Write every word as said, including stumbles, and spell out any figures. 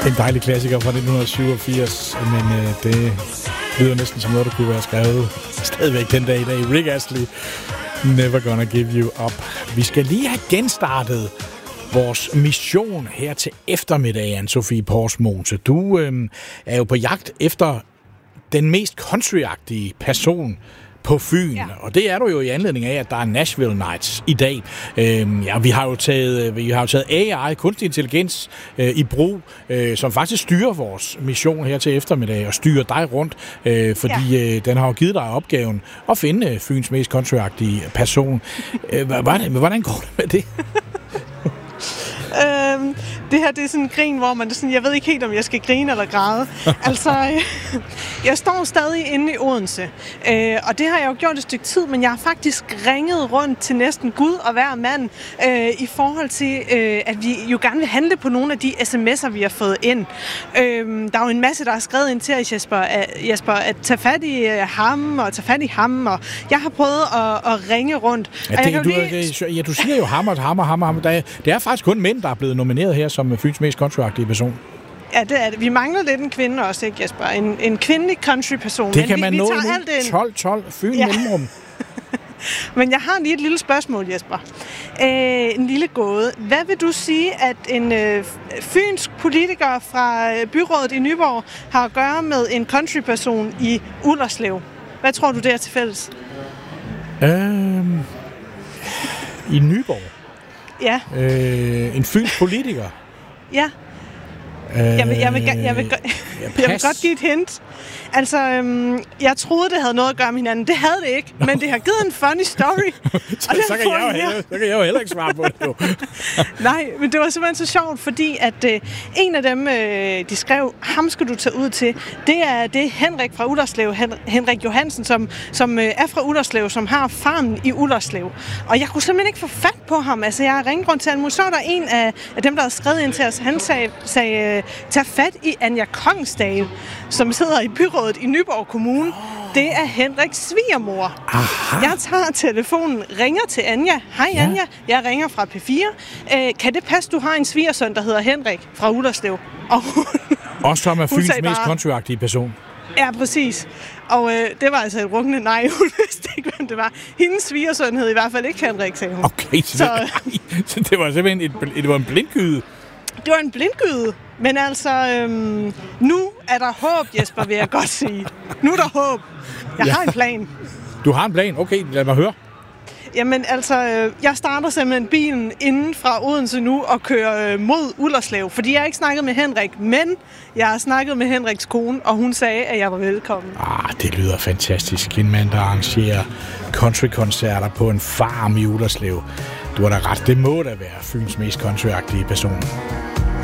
En dejlig klassiker fra nitten syvogfirs, men øh, det lyder næsten som noget, der kunne være skrevet stadigvæk den dag i dag. Rick Astley, Never Gonna Give You Up. Vi skal lige have genstartet vores mission her til eftermiddag, Anne-Sophie Porsmose. Du øh, er jo på jagt efter den mest countryagtige person på Fyn, ja. Og det er du jo i anledning af, at der er Nashville Nights i dag. Øhm, ja, vi har jo taget, vi har jo taget A I, kunstig intelligens, øh, i brug, øh, som faktisk styrer vores mission her til eftermiddag, og styrer dig rundt, øh, fordi ja. øh, den har jo givet dig opgaven at finde øh, Fyns mest countryagtige person. Øh, hvordan, hvordan går det med det? Øhm, det her, det er sådan en grin, hvor man er sådan, jeg ved ikke helt, om jeg skal grine eller græde. Altså, jeg står stadig inde i Odense, øh, og det har jeg jo gjort et stykke tid, men jeg har faktisk ringet rundt til næsten Gud og hver mand, øh, i forhold til, øh, at vi jo gerne vil handle på nogle af de sms'er, vi har fået ind. Øh, der er jo en masse, der har skrevet ind til os, Jesper, at, Jesper, at tage fat i uh, ham, og tage fat i ham, og jeg har prøvet at, at ringe rundt. Ja, det, du, lige... ja, du siger jo hammer, hammer, hammer, hammer. Det er faktisk kun mænd, der er blevet nomineret her som Fyns mest countryagtige person. Ja, det er det. Vi mangler lidt en kvinde også, ikke Jesper? En, en kvindelig country-person. Det kan Men man vi, nå vi nu. tolv tolv Fyn ja. Mellemrum. Men jeg har lige et lille spørgsmål, Jesper. Øh, en lille gåde. Hvad vil du sige, at en øh, fynsk politiker fra byrådet i Nyborg har at gøre med en country-person i Ullerslev? Hvad tror du, det er til fælles? Øhm, I Nyborg? Ja. Øh, en fynsk politiker? Ja. Øh, jeg, vil, jeg, vil, jeg, vil, jeg, vil, jeg vil godt give et hint. Altså, øhm, jeg troede, det havde noget at gøre med hinanden. Det havde det ikke, men det har givet en funny story. så, og så, kan jeg jo heller, så kan jeg jo heller ikke svare på det, jo. Nej, men det var simpelthen så sjovt, fordi at øh, en af dem, øh, de skrev, ham skal du tage ud til, det er, det er Henrik fra Ullerslev, Hen- Henrik Johansen, som, som øh, er fra Ullerslev, som har farmen i Ullerslev. Og jeg kunne simpelthen ikke få fat på ham. Altså, jeg ringede rundt til ham. Så var der en af, af dem, der havde skrevet ind til os. Han sagde, sagde øh, tag fat i Anja Kongsdal, som sidder i byrådet i Nyborg Kommune. Det er Henriks svigermor. Aha. Jeg tager telefonen, ringer til Anja. Hej ja. Anja, jeg ringer fra P fire. Øh, kan det passe, du har en svigersøn, der hedder Henrik fra Ullerslev? Og hun, og som er Fyns mest countryagtige person. Ja, præcis. Og øh, det var altså et rungende nej. Hun vidste ikke, hvem det var. Hendes svigersøn hed i hvert fald ikke Henrik, sagde hun. Okay, så, så, det, så det var simpelthen et, det var en blindgyde. Det var en blindgyde. Men altså, øhm, nu er der håb, Jesper, vil jeg godt sige. Nu er der håb. Jeg ja. har en plan. Du har en plan? Okay, lad mig høre. Jamen altså, øh, jeg starter simpelthen bilen inden fra Odense nu og kører øh, mod Ullerslev. Fordi jeg har ikke snakket med Henrik, men jeg har snakket med Henriks kone, og hun sagde, at jeg var velkommen. Ah, det lyder fantastisk. En mand, der arrangerer countrykoncerter på en farm i Ullerslev. Du har da ret. Det må da være Fyns mest countryagtige person.